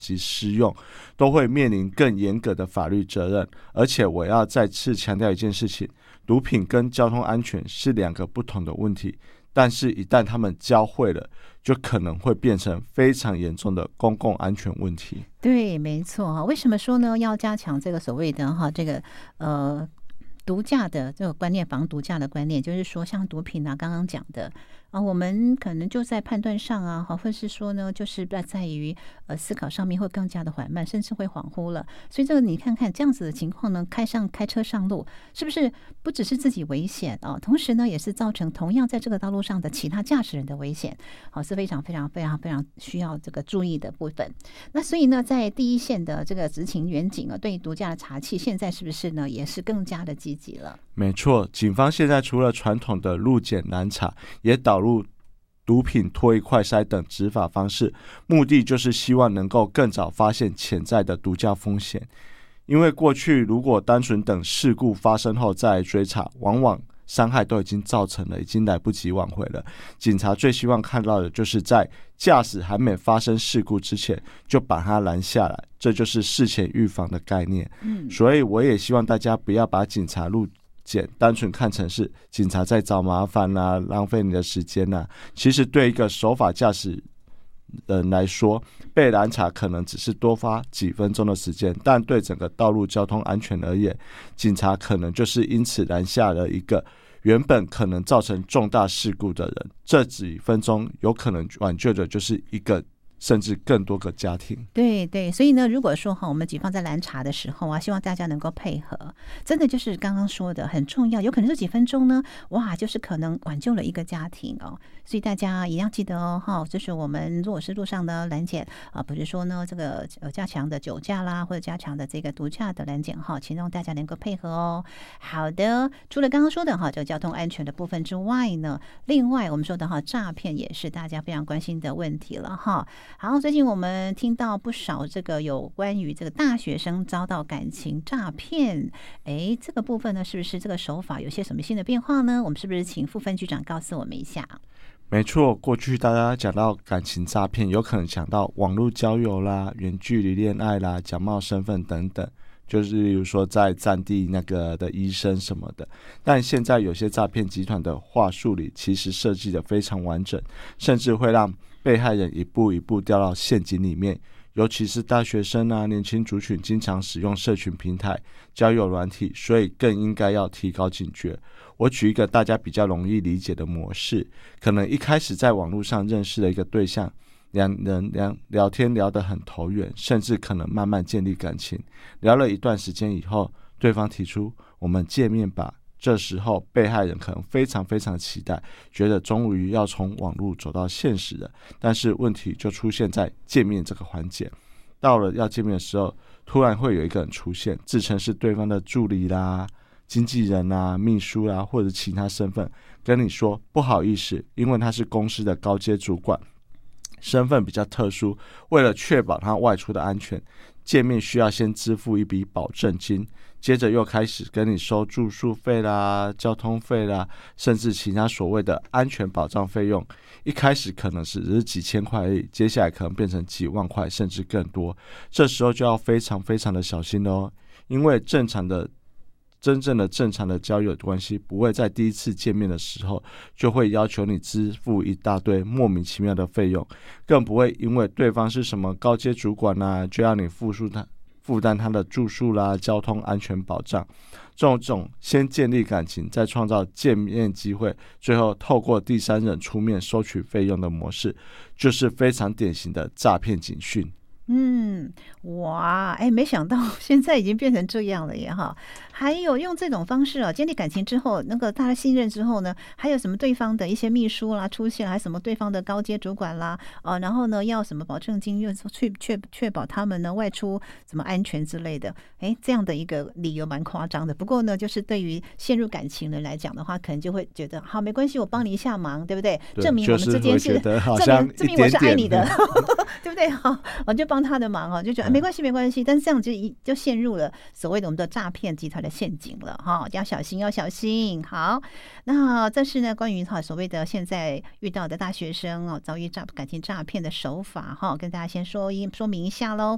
及施用，都会面临更严格的法律责任。而且我要再次强调一件事情，毒品跟交通安全是两个不同的问题，但是一旦他们交汇了，就可能会变成非常严重的公共安全问题。 对，没错。为什么说呢？要加强这个所谓的这个毒驾的这个观念，防毒驾的观念，就是说像毒品啊，刚刚讲的我们可能就在判断上啊，或者是说呢，就是在于思考上面会更加的缓慢，甚至会恍惚了。所以这个你看看这样子的情况呢，开车上路，是不是不只是自己危险同时呢，也是造成同样在这个道路上的其他驾驶人的危险，是非常非常非常非常需要这个注意的部分。那所以呢，在第一线的这个执勤员警对毒驾的查缉，现在是不是呢，也是更加的积极了？ 没错，警方现在除了传统的路检拦查，也导入毒品脱衣快筛等执法方式，目的就是希望能够更早发现潜在的毒驾风险。因为过去如果单纯等事故发生后再来追查，往往伤害都已经造成了，已经来不及挽回了。警察最希望看到的就是在驾驶还没发生事故之前就把它拦下来，这就是事前预防的概念。所以我也希望大家不要把警察路检单纯看成是警察在找麻烦啊，浪费你的时间啊。其实对一个守法驾驶人来说，被拦查可能只是多花几分钟的时间，但对整个道路交通安全而言，警察可能就是因此拦下了一个原本可能造成重大事故的人，这几分钟有可能挽救的就是一个甚至更多个家庭。 对对，所以呢，如果说我们警方在拦查的时候啊，希望大家能够配合，真的就是刚刚说的很重要，有可能这几分钟呢，哇，就是可能挽救了一个家庭所以大家一定要记得就是我们如果是路上的拦检比如说呢，这个加强的酒驾啦，或者加强的这个毒驾的拦检请让大家能够配合好的，除了刚刚说的这个交通安全的部分之外呢，另外我们说的诈骗也是大家非常关心的问题了好，最近我们听到不少这个有关于这个大学生遭到感情诈骗，这个部分呢，是不是这个手法有些什么新的变化呢？我们是不是请副分局长告诉我们一下？ 没错，过去大家讲到感情诈骗，有可能想到网络交友啦、远距离恋爱啦、假冒身份等等，就是例如说在战地那个的医生什么的。但现在有些诈骗集团的话术里，其实设计的非常完整，甚至会让被害人一步一步掉到陷阱里面。尤其是大学生啊，年轻族群经常使用社群平台、交友软体，所以更应该要提高警觉。我举一个大家比较容易理解的模式，可能一开始在网络上认识了一个对象，两人聊天聊得很投缘，甚至可能慢慢建立感情。聊了一段时间以后，对方提出我们见面吧。这时候被害人可能非常非常期待，觉得终于要从网络走到现实了。但是问题就出现在见面这个环节。到了要见面的时候，突然会有一个人出现，自称是对方的助理啦、经纪人啦、秘书啦，或者其他身份，跟你说不好意思，因为他是公司的高阶主管，身份比较特殊，为了确保他外出的安全，见面需要先支付一笔保证金，接着又开始跟你收住宿费啦、交通费啦，甚至其他所谓的安全保障费用。一开始可能只是几千块而已，接下来可能变成几万块，甚至更多。这时候就要非常非常的小心哦，因为真正的正常的交友关系，不会在第一次见面的时候就会要求你支付一大堆莫名其妙的费用，更不会因为对方是什么高阶主管啊，就要你负担他的住宿啦、交通安全保障。这种先建立感情，再创造见面机会，最后透过第三人出面收取费用的模式，就是非常典型的诈骗警讯。 哇，没想到现在已经变成这样了耶还有用这种方式建立感情之后，那个大家信任之后呢，还有什么对方的一些秘书啦出现，还有什么对方的高阶主管啦然后呢要什么保证金，又确保他们呢外出什么安全之类的，这样的一个理由蛮夸张的。不过呢，就是对于陷入感情人来讲的话，可能就会觉得好，没关系，我帮你一下忙，对不对？证明我们之间是证明我是爱你的对不对？我就帮他的忙就觉得没关系没关系，但是这样就陷入了所谓的我们的诈骗集团的陷阱了要小心要小心。好，那这是呢关于所谓的现在遇到的大学生遭遇感情诈骗的手法跟大家先说明一下咯。